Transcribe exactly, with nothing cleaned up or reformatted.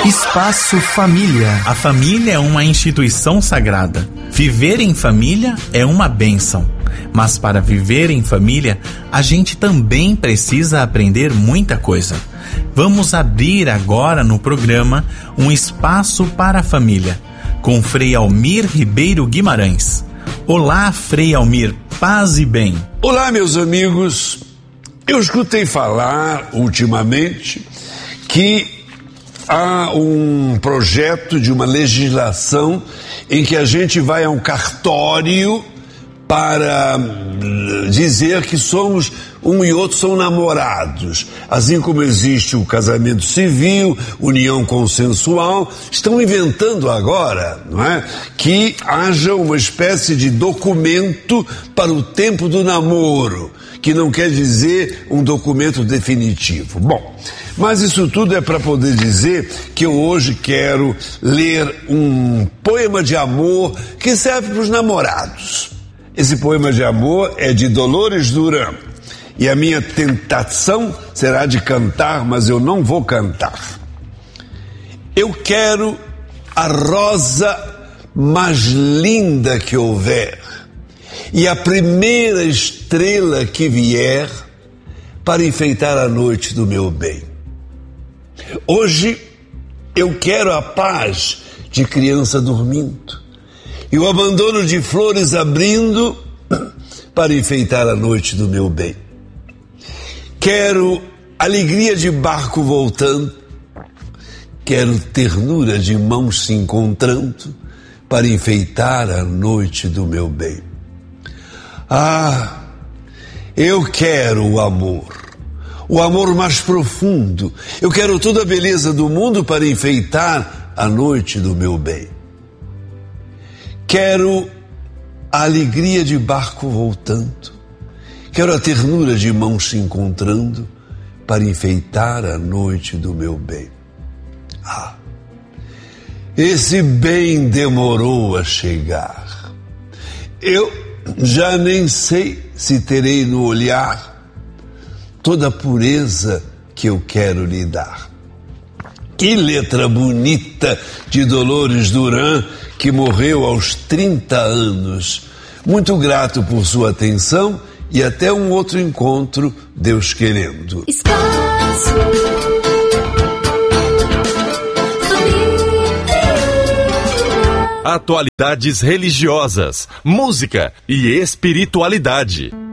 Espaço Família. A família é uma instituição sagrada. Viver em família é uma bênção. Mas para viver em família, a gente também precisa aprender muita coisa. Vamos abrir agora no programa um espaço para a família, com Frei Almir Ribeiro Guimarães. Olá, Frei Almir, paz e bem. Olá, meus amigos. Eu escutei falar ultimamente que há um projeto de uma legislação em que a gente vai a um cartório para dizer que somos, um e outro são namorados. Assim como existe o casamento civil, união consensual, estão inventando agora, não é, que haja uma espécie de documento para o tempo do namoro, que não quer dizer um documento definitivo. Bom, mas isso tudo é para poder dizer que eu hoje quero ler um poema de amor que serve para os namorados. Esse poema de amor é de Dolores Duran e a minha tentação será de cantar, mas eu não vou cantar. Eu quero a rosa mais linda que houver e a primeira estrela que vier para enfeitar a noite do meu bem. Hoje eu quero a paz de criança dormindo e o abandono de flores abrindo para enfeitar a noite do meu bem. Quero alegria de barco voltando, quero ternura de mãos se encontrando para enfeitar a noite do meu bem. Ah, eu quero o amor, o amor mais profundo. Eu quero toda a beleza do mundo para enfeitar a noite do meu bem. Quero a alegria de barco voltando, quero a ternura de mãos se encontrando para enfeitar a noite do meu bem. Ah, esse bem demorou a chegar. Eu já nem sei se terei no olhar toda a pureza que eu quero lhe dar. Que letra bonita de Dolores Duran, que morreu aos trinta anos. Muito grato por sua atenção e até um outro encontro, Deus querendo. Espaço Atualidades religiosas, música e espiritualidade.